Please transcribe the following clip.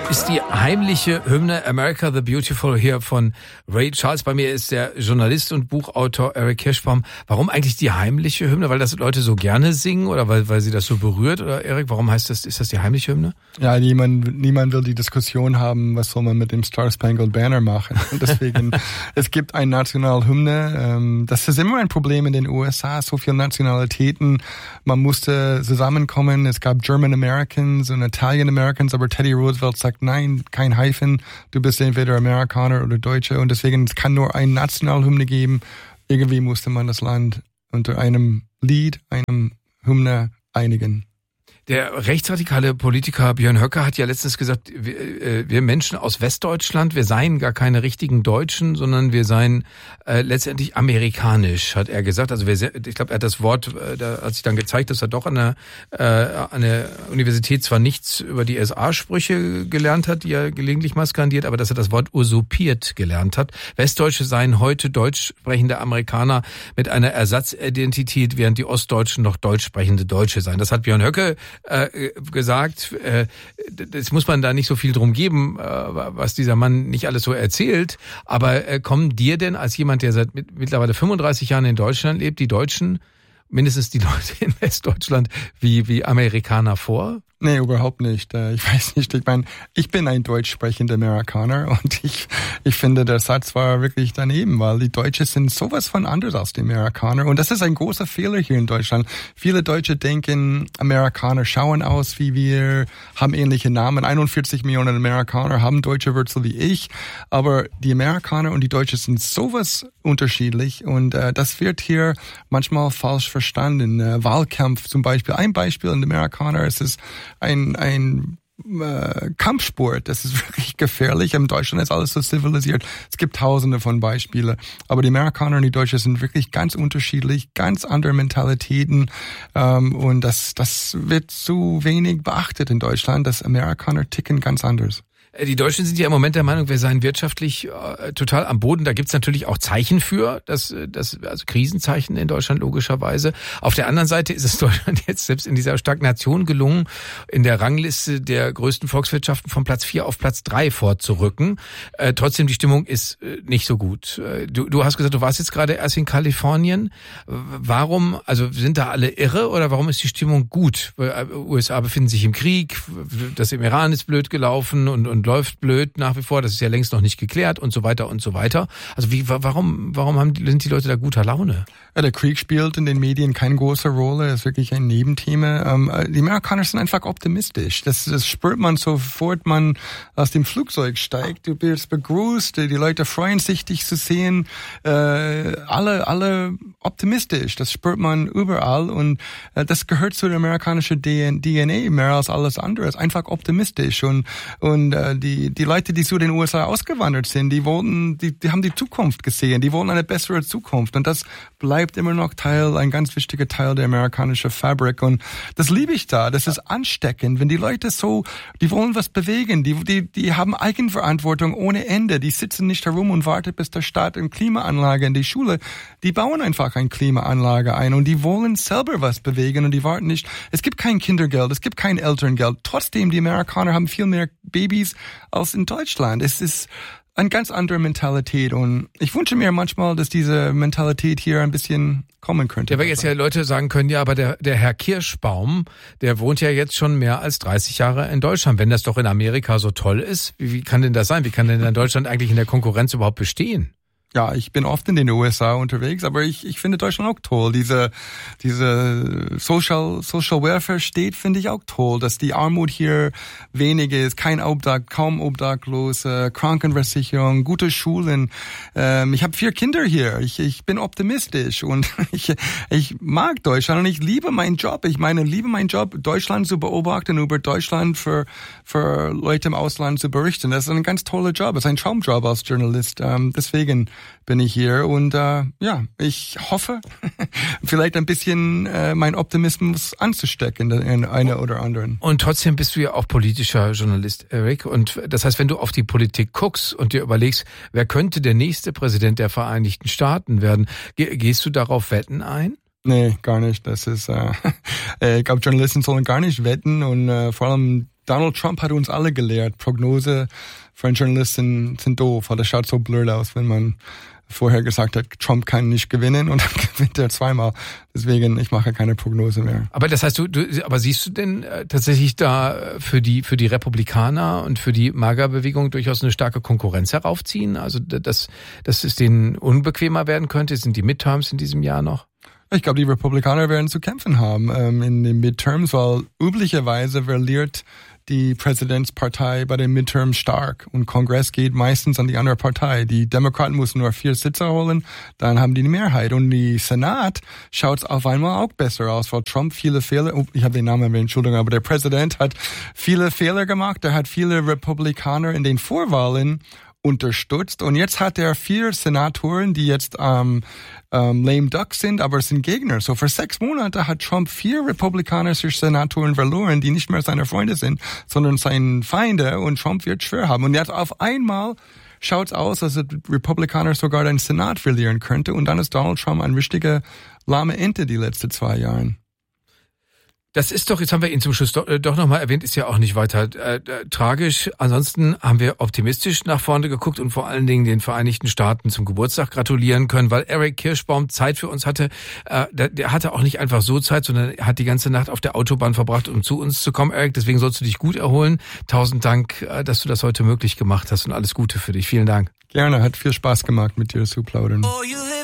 ist die heimliche Hymne America the Beautiful hier von Ray Charles. Bei mir ist der Journalist und Buchautor Eric Kirschbaum. Warum eigentlich die heimliche Hymne? Weil das Leute so gerne singen oder weil sie das so berührt? Oder Eric, warum ist das die heimliche Hymne? Ja, niemand will die Diskussion haben, was soll man mit dem Star Spangled Banner machen. Und deswegen, es gibt eine Nationalhymne. Das ist immer ein Problem in den USA, so viele Nationalitäten. Man musste zusammenkommen. Es gab German Americans und Italian Americans, aber Teddy Roosevelt sagt, nein, kein Hyphen, du bist entweder Amerikaner oder Deutsche und deswegen es kann nur eine Nationalhymne geben. Irgendwie musste man das Land unter einem Lied, einem Hymne einigen. Der rechtsradikale Politiker Björn Höcke hat ja letztens gesagt, wir Menschen aus Westdeutschland, wir seien gar keine richtigen Deutschen, sondern wir seien letztendlich amerikanisch, hat er gesagt. Also ich glaube, er hat das Wort, da hat sich dann gezeigt, dass er doch an der Universität zwar nichts über die SA-Sprüche gelernt hat, die er gelegentlich mal skandiert, aber dass er das Wort usurpiert gelernt hat. Westdeutsche seien heute deutsch sprechende Amerikaner mit einer Ersatzidentität, während die Ostdeutschen noch deutsch sprechende Deutsche seien. Das hat Björn Höcke gesagt, das muss man da nicht so viel drum geben, was dieser Mann nicht alles so erzählt, aber kommen dir denn als jemand, der seit mittlerweile 35 Jahren in Deutschland lebt, die Deutschen, mindestens die Leute in Westdeutschland, wie Amerikaner vor? Nee, überhaupt nicht. Ich weiß nicht, ich bin ein deutsch sprechender Amerikaner und ich finde, der Satz war wirklich daneben, weil die Deutschen sind sowas von anders als die Amerikaner und das ist ein großer Fehler hier in Deutschland. Viele Deutsche denken, Amerikaner schauen aus wie wir, haben ähnliche Namen. 41 Millionen Amerikaner haben deutsche Wurzel wie ich, aber die Amerikaner und die Deutschen sind sowas unterschiedlich und das wird hier manchmal falsch verstanden. Wahlkampf zum Beispiel, ein Beispiel in den Amerikaner, es ist ein Kampfsport, das ist wirklich gefährlich. In Deutschland ist alles so zivilisiert. Es gibt tausende von Beispielen. Aber die Amerikaner und die Deutschen sind wirklich ganz unterschiedlich, ganz andere Mentalitäten. Und das wird zu wenig beachtet in Deutschland. Das Amerikaner ticken ganz anders. Die Deutschen sind ja im Moment der Meinung, wir seien wirtschaftlich total am Boden. Da gibt's natürlich auch Zeichen für, also Krisenzeichen in Deutschland logischerweise. Auf der anderen Seite ist es Deutschland jetzt selbst in dieser Stagnation gelungen, in der Rangliste der größten Volkswirtschaften von Platz 4 auf Platz 3 vorzurücken. Trotzdem, die Stimmung ist nicht so gut. Du hast gesagt, du warst jetzt gerade erst in Kalifornien. Warum, also sind da alle irre oder warum ist die Stimmung gut? USA befinden sich im Krieg, das im Iran ist blöd gelaufen und läuft blöd nach wie vor, das ist ja längst noch nicht geklärt und so weiter und so weiter. Also warum sind die Leute da guter Laune? Ja, der Krieg spielt in den Medien keine große Rolle, ist wirklich ein Nebenthema. Die Amerikaner sind einfach optimistisch. Das spürt man sofort, man aus dem Flugzeug steigt. Du wirst begrüßt, die Leute freuen sich, dich zu sehen. Alle optimistisch, das spürt man überall und das gehört zu der amerikanischen DNA mehr als alles andere. Ist einfach optimistisch und die Leute, die zu den USA ausgewandert sind, die haben die Zukunft gesehen, die wollen eine bessere Zukunft und das bleibt immer noch ein ganz wichtiger Teil der amerikanischen Fabrik und das liebe ich da, das ist ansteckend, wenn die Leute die wollen was bewegen, die haben Eigenverantwortung ohne Ende, die sitzen nicht herum und warten, bis der Staat eine Klimaanlage in die Schule, die bauen einfach eine Klimaanlage ein und die wollen selber was bewegen und die warten nicht, es gibt kein Kindergeld, es gibt kein Elterngeld, trotzdem die Amerikaner haben viel mehr Babys als in Deutschland. Es ist eine ganz andere Mentalität und ich wünsche mir manchmal, dass diese Mentalität hier ein bisschen kommen könnte. Ja, weil jetzt ja Leute sagen können, ja, aber der Herr Kirschbaum, der wohnt ja jetzt schon mehr als 30 Jahre in Deutschland. Wenn das doch in Amerika so toll ist, wie kann denn das sein? Wie kann denn in Deutschland eigentlich in der Konkurrenz überhaupt bestehen? Ja, ich bin oft in den USA unterwegs, aber ich finde Deutschland auch toll. Diese Social Welfare State finde ich auch toll, dass die Armut hier wenig ist, kaum Obdachlose, Krankenversicherung, gute Schulen. Ich habe 4 Kinder hier. Ich bin optimistisch und ich mag Deutschland und ich liebe meinen Job. Liebe meinen Job, Deutschland zu beobachten, über Deutschland für Leute im Ausland zu berichten. Das ist ein ganz toller Job. Das ist ein Traumjob als Journalist. Deswegen bin ich hier und ich hoffe, vielleicht ein bisschen meinen Optimismus anzustecken in einer oder anderen. Und trotzdem bist du ja auch politischer Journalist, Eric. Und das heißt, wenn du auf die Politik guckst und dir überlegst, wer könnte der nächste Präsident der Vereinigten Staaten werden, gehst du darauf Wetten ein? Nee, gar nicht. Das ist, ich glaube, Journalisten sollen gar nicht wetten und vor allem Donald Trump hat uns alle gelehrt, Prognose für einen Journalisten sind doof, weil das schaut so blöd aus, wenn man vorher gesagt hat, Trump kann nicht gewinnen und dann gewinnt er zweimal. Deswegen, ich mache keine Prognose mehr. Aber das heißt, aber siehst du denn tatsächlich da für die Republikaner und für die MAGA-Bewegung durchaus eine starke Konkurrenz heraufziehen? Also, dass es denen unbequemer werden könnte? Sind die Midterms in diesem Jahr noch? Ich glaube, die Republikaner werden zu kämpfen haben in den Midterms, weil üblicherweise verliert die Präsidentspartei bei den Midterms stark und Kongress geht meistens an die andere Partei. Die Demokraten müssen nur 4 Sitze holen, dann haben die Mehrheit. Und die Senat schaut auf einmal auch besser aus, weil Trump viele Fehler, ich habe den Namen erwähnt, Entschuldigung, aber der Präsident hat viele Fehler gemacht, er hat viele Republikaner in den Vorwahlen unterstützt und jetzt hat er 4 Senatoren, die jetzt lame duck sind, aber es sind Gegner. So für 6 Monate hat Trump 4 republikanische Senatoren verloren, die nicht mehr seine Freunde sind, sondern seine Feinde und Trump wird schwer haben. Und jetzt auf einmal schaut es aus, als ob Republikaner sogar den Senat verlieren könnte und dann ist Donald Trump ein richtiger lahme Ente die letzten 2 Jahre. Das ist doch, jetzt haben wir ihn zum Schluss doch nochmal erwähnt, ist ja auch nicht weiter tragisch. Ansonsten haben wir optimistisch nach vorne geguckt und vor allen Dingen den Vereinigten Staaten zum Geburtstag gratulieren können, weil Eric Kirschbaum Zeit für uns hatte. Der hatte auch nicht einfach so Zeit, sondern er hat die ganze Nacht auf der Autobahn verbracht, um zu uns zu kommen. Eric, deswegen sollst du dich gut erholen. 1000 Dank, dass du das heute möglich gemacht hast und alles Gute für dich. Vielen Dank. Gerne, hat viel Spaß gemacht, mit dir zu plaudern.